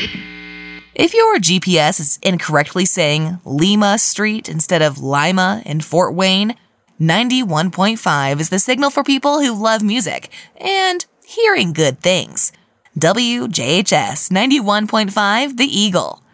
If your GPS is incorrectly saying Lima Street instead of Lima in Fort Wayne, 91.5 is the signal for people who love music and hearing good things. WJHS 91.5 The Eagle.